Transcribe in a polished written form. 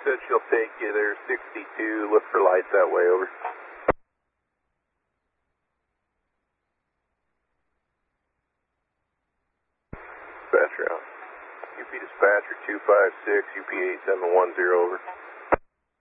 said she'll take you there, 62. Look for lights that way, over. Dispatcher out. UP Dispatcher 256, UP 8710, over.